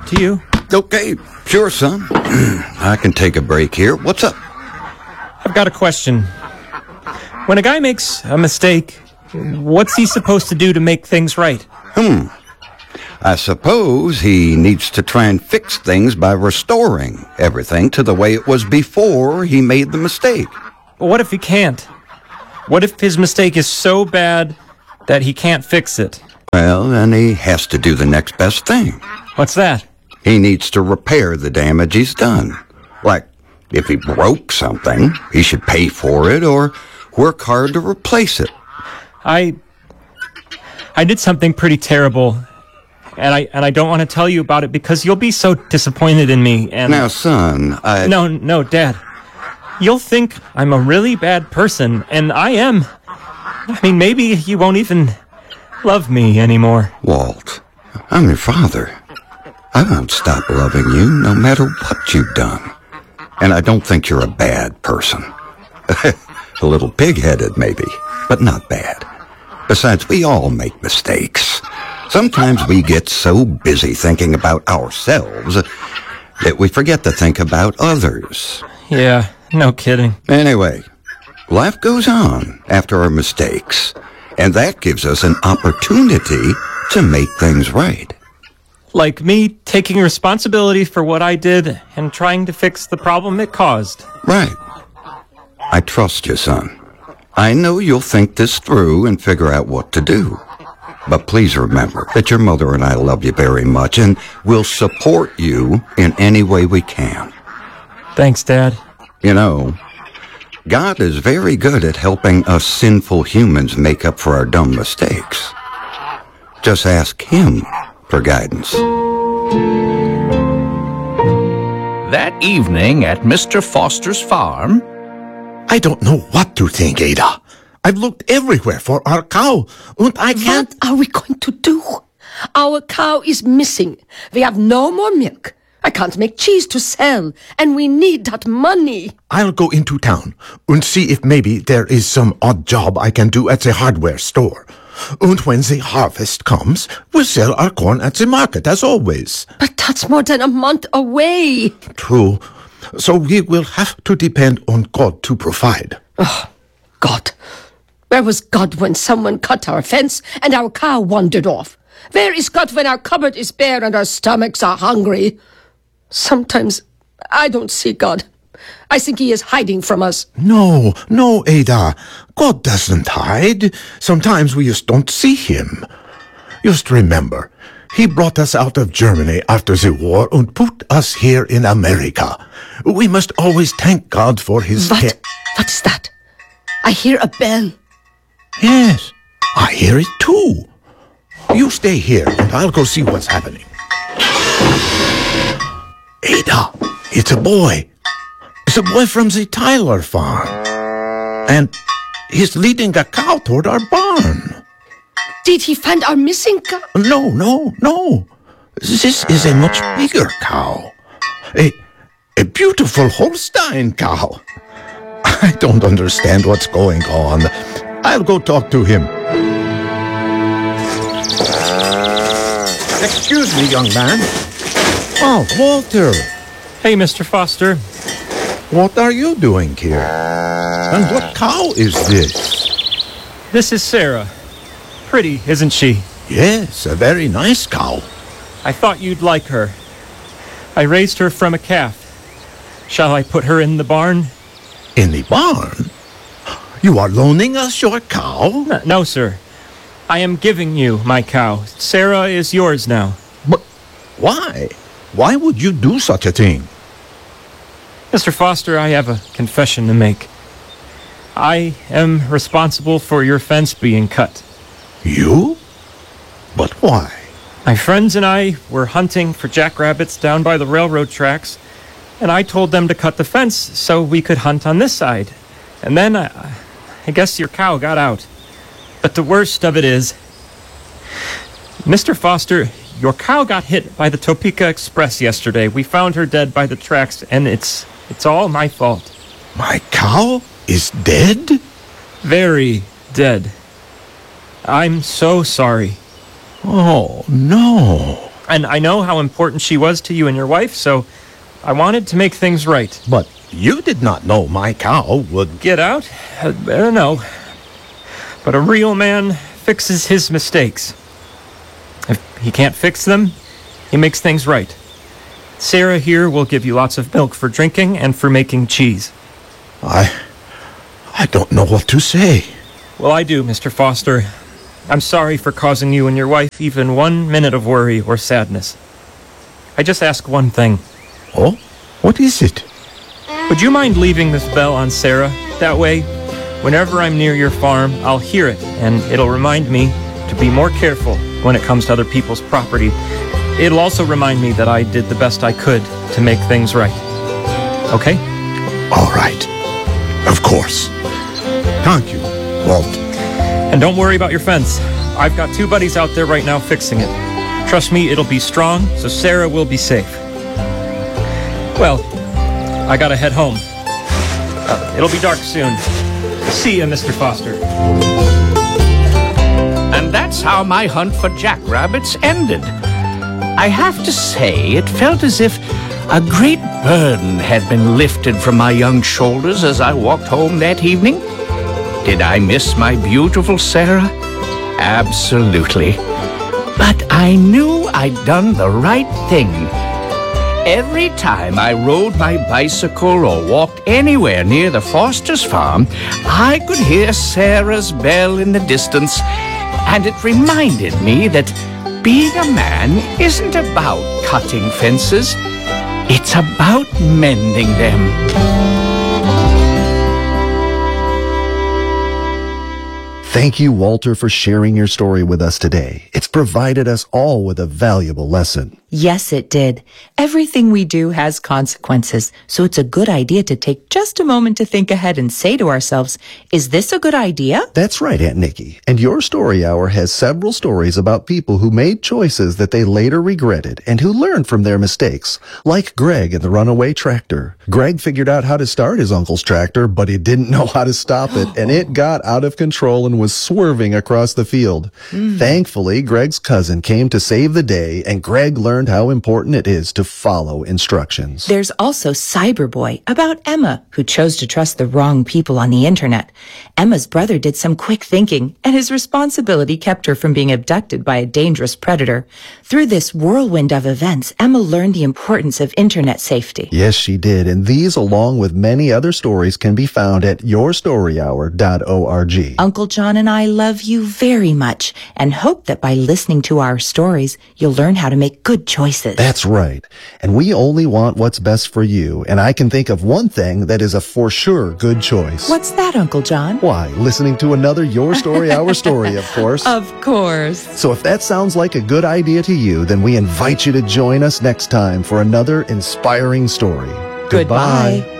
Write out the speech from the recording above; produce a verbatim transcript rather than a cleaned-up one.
to you? Okay, sure, son. I can take a break here. What's up? I've got a question. When a guy makes a mistake, what's he supposed to do to make things right? Hmm. I suppose he needs to try and fix things by restoring everything to the way it was before he made the mistake. But what if he can't? What if his mistake is so bad that he can't fix it? Well, then he has to do the next best thing. What's that? He needs to repair the damage he's done. Like, if he broke something, he should pay for it or work hard to replace it. I... I did something pretty terrible, and I and I don't want to tell you about it because you'll be so disappointed in me, and... Now, son, I... No, no, Dad. You'll think I'm a really bad person, and I am. I mean, maybe you won't even love me anymore. Walt, I'm your father. I won't stop loving you no matter what you've done. And I don't think you're a bad person. A little pig-headed, maybe, but not bad. Besides, we all make mistakes. Sometimes we get so busy thinking about ourselves that we forget to think about others. Yeah, no kidding. Anyway, life goes on after our mistakes, and that gives us an opportunity to make things right. Like me taking responsibility for what I did and trying to fix the problem it caused. Right. I trust you, son. I know you'll think this through and figure out what to do. But please remember that your mother and I love you very much and will support you in any way we can. Thanks, Dad. You know, God is very good at helping us sinful humans make up for our dumb mistakes. Just ask Him for guidance. That evening at Mister Foster's farm... I don't know what to think, Ada. I've looked everywhere for our cow, and I can't... What are we going to do? Our cow is missing. We have no more milk. I can't make cheese to sell, and we need that money. I'll go into town and see if maybe there is some odd job I can do at the hardware store. And when the harvest comes, we'll sell our corn at the market, as always. But that's more than a month away. True. So we will have to depend on God to provide. Oh, God. Where was God when someone cut our fence and our cow wandered off? Where is God when our cupboard is bare and our stomachs are hungry? Sometimes I don't see God. I think He is hiding from us. No, no, Ada. God doesn't hide. Sometimes we just don't see Him. Just remember, He brought us out of Germany after the war and put us here in America. We must always thank God for His What? care. What is that? I hear a bell. Yes, I hear it too. You stay here and I'll go see what's happening. Ada, it's a boy. It's a boy from the Tyler farm. And he's leading a cow toward our barn. Did he find our missing cow? No, no, no. This is a much bigger cow. A, a beautiful Holstein cow. I don't understand what's going on. I'll go talk to him. Excuse me, young man. Oh, Walter. Hey, Mister Foster. What are you doing here? And what cow is this? This is Sarah. Pretty, isn't she? Yes, a very nice cow. I thought you'd like her. I raised her from a calf. Shall I put her in the barn? In the barn? You are loaning us your cow? No, no, sir. I am giving you my cow. Sarah is yours now. But why? Why would you do such a thing? Mister Foster, I have a confession to make. I am responsible for your fence being cut. You? But why? My friends and I were hunting for jackrabbits down by the railroad tracks, and I told them to cut the fence so we could hunt on this side. And then, I, I guess your cow got out. But the worst of it is, Mister Foster, your cow got hit by the Topeka Express yesterday. We found her dead by the tracks, and it's it's all my fault. My cow is dead? Very dead. I'm so sorry. Oh, no. And I know how important she was to you and your wife, so I wanted to make things right. But you did not know my cow would... Get out? I don't know. But a real man fixes his mistakes. If he can't fix them, he makes things right. Sarah here will give you lots of milk for drinking and for making cheese. I... I don't know what to say. Well, I do, Mister Foster. I'm sorry for causing you and your wife even one minute of worry or sadness. I just ask one thing. Oh? What is it? Would you mind leaving this bell on Sarah? That way, whenever I'm near your farm, I'll hear it, and it'll remind me to be more careful when it comes to other people's property. It'll also remind me that I did the best I could to make things right. Okay? All right. Of course. Thank you, Walt. And don't worry about your fence. I've got two buddies out there right now fixing it. Trust me, it'll be strong, so Sarah will be safe. Well, I gotta head home. Uh, it'll be dark soon. See ya, Mister Foster. And that's how my hunt for jackrabbits ended. I have to say, it felt as if a great burden had been lifted from my young shoulders as I walked home that evening. Did I miss my beautiful Sarah? Absolutely. But I knew I'd done the right thing. Every time I rode my bicycle or walked anywhere near the Foster's farm, I could hear Sarah's bell in the distance, and it reminded me that being a man isn't about cutting fences. It's about mending them. Thank you, Walter, for sharing your story with us today. It's provided us all with a valuable lesson. Yes, it did. Everything we do has consequences, so it's a good idea to take just a moment to think ahead and say to ourselves, is this a good idea? That's right, Aunt Nikki. And your story hour has several stories about people who made choices that they later regretted and who learned from their mistakes. Like Greg and the runaway tractor. Greg figured out how to start his uncle's tractor, but he didn't know how to stop it, and it got out of control and was swerving across the field. Mm. Thankfully, Greg's cousin came to save the day, and Greg learned how important it is to follow instructions. There's also Cyberboy, about Emma, who chose to trust the wrong people on the internet. Emma's brother did some quick thinking, and his responsibility kept her from being abducted by a dangerous predator. Through this whirlwind of events, Emma learned the importance of internet safety. Yes, she did, and these, along with many other stories, can be found at your story hour dot org. Uncle John and I love you very much, and hope that by listening to our stories, you'll learn how to make good choices. That's right. And we only want what's best for you. And I can think of one thing that is a for sure good choice. What's that, Uncle John? Why, listening to another Your Story, Our Story, of course. Of course. So if that sounds like a good idea to you, then we invite you to join us next time for another inspiring story. Goodbye. Goodbye.